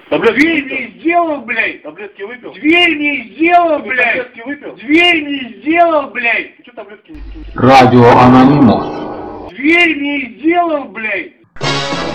Таблетки Дверь выпил? не сделал, блядь! Таблетки выпил? Дверь не сделал, Ты блядь! таблетки выпил? Дверь не сделал, блядь! Ты что таблетки не... Радио Анонимус. Дверь не сделал, блядь!